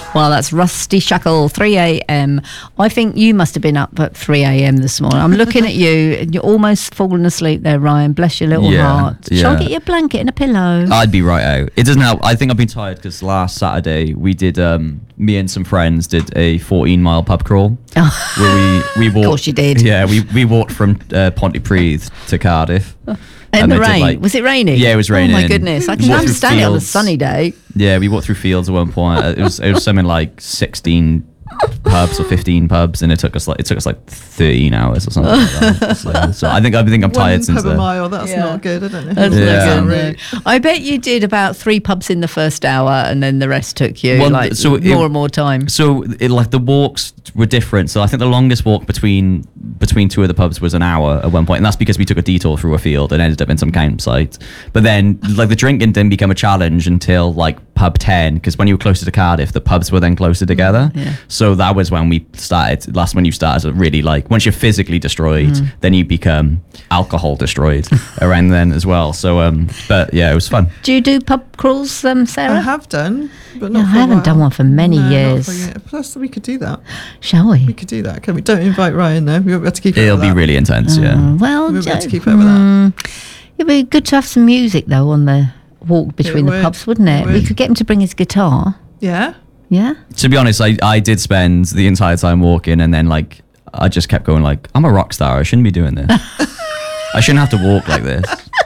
Well, that's Rusty Shackle, 3 a.m. I think you must have been up at 3 a.m. this morning. I'm looking at you, and you're almost falling asleep there, Ryan. Bless your little heart. Shall I get you a blanket and a pillow? I'd be right out. It doesn't help. I think I've been tired because last Saturday we did, me and some friends did a 14-mile pub crawl. Where we walked. Of course you did. Yeah, we walked from Pontypridd to Cardiff. In the rain? Was it raining? Yeah, it was raining. Oh my goodness! I can understand it on a sunny day. Yeah, we walked through fields at one point. It was something like 16 pubs or 15 pubs, and it took us like 13 hours or something like that. So I think I'm tired since then. One pub a mile, that's not good, isn't it? That's not good. I bet you did about 3 pubs in the first hour, and then the rest took you more and more time. So the walks were different. So I think the longest walk between 2 of the pubs was an hour at one point, and that's because we took a detour through a field and ended up in some campsite. But then the drinking didn't become a challenge until pub 10, because when you were closer to Cardiff, the pubs were then closer together. So that was when we started. That's when you started really once you're physically destroyed, then you become alcohol destroyed around then as well. So but yeah, it was fun. Do you do pub crawls, Sarah? I have done, but not for I haven't a while. done one for many years. Plus, we could do that. Shall we? We could do that. Can we? Don't invite Ryan though. We won't be able to keep it. It'll be really intense. Yeah. Well, we won't be able to keep up with that. It'd be good to have some music though on the walk between the pubs, wouldn't it? We could get him to bring his guitar. Yeah. Yeah. To be honest, I did spend the entire time walking, and then I just kept going I'm a rock star. I shouldn't be doing this. I shouldn't have to walk like this.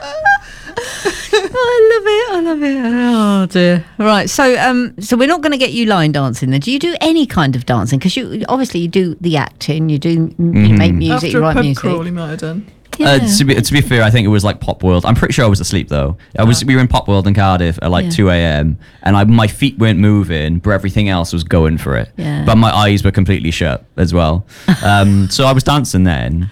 I love it. Oh dear. Right. So we're not going to get you line dancing then. Do you do any kind of dancing? Because you do the acting. You do you make music. After you write a pub music. crawl, he might have done. Yeah. To be fair, I think it was Pop World. I'm pretty sure I was asleep though. We were in Pop World in Cardiff at 2 a.m. and my feet weren't moving, but everything else was going for it. Yeah. But my eyes were completely shut as well. So I was dancing then.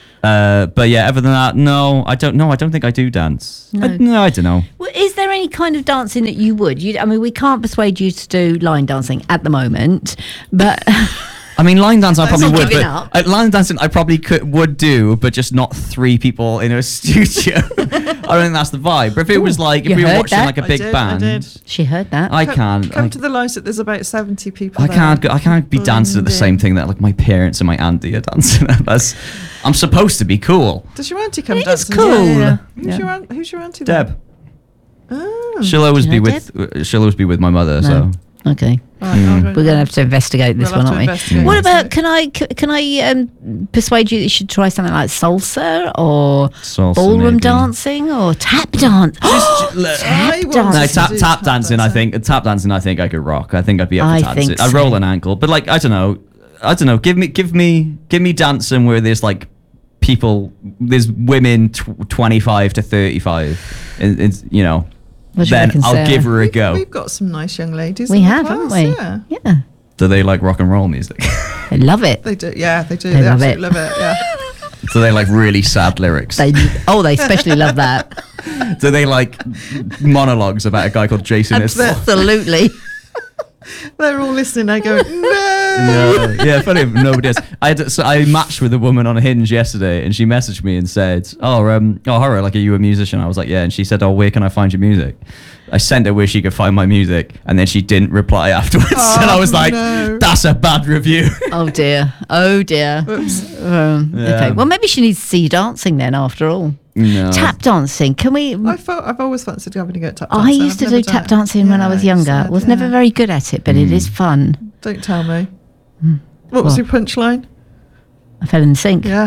But yeah, other than that, no, I don't know. I don't think I do dance. No. I don't know. Well, is there any kind of dancing that you would? We can't persuade you to do line dancing at the moment, but. I mean, line dance I probably not would, giving but up. line dancing I probably would do, but just not 3 people in a studio. I don't think that's the vibe. But if it was if we were watching that? a big band, I did. She heard that. I can't. Come to the light that there's about 70 people. I can't be dancing at the same thing that my parents and my auntie are dancing at. I'm supposed to be cool. Does your auntie come It is dancing? cool. Yeah. Yeah. Who's your auntie? Then? Deb. Oh. She'll always Do you be know she'll always be with my mother. No. So Okay. Right, We're going to have to investigate this We'll one, have aren't to we? investigate What this. about, can I persuade you that you should try something like salsa or Salsa, ballroom maybe. dancing or tap dance? I want dancing. No, to tap do dancing. I think tap dancing. I think I could rock. I think I'd be up I for dancing. think I so. roll an ankle, but I don't know. Give me dancing where there's people. There's women 25 to 35. It's What do you then reckon, I'll Sarah? give her a go. We've got some nice young ladies. We in the have, class, haven't we? Yeah. Yeah. Do they like rock and roll music? I love it. They do. Yeah, they do. They They love absolutely it. love it. Yeah. Do they like really sad lyrics? They especially love that. Do they like monologues about a guy called Jason Isbell? Absolutely. They're all listening. They go, no. No. Yeah, funny if nobody else. I matched with a woman on Hinge yesterday, and she messaged me and said, Hara, are you a musician? I was like, yeah. And she said, where can I find your music? I sent her where she could find my music, and then she didn't reply afterwards. And I was like, no. that's a bad review. Oh dear. Oops. Okay. Well, maybe she needs to see you dancing then. After all, No. tap dancing. Can we? I've always fancied having to go tap I dancing. used to I've do never done tap it. dancing when I was Yeah, younger. sad, Was yeah. never very good at it, but it is fun. Don't tell me. What was What? your punchline? I fell in the sink. Yeah.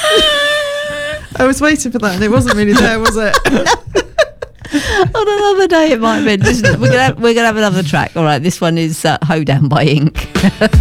I was waiting for that, and it wasn't really there, was it? On another day, it might have been. Listen, we're gonna have another track. All right, this one is Hoedown by Ink.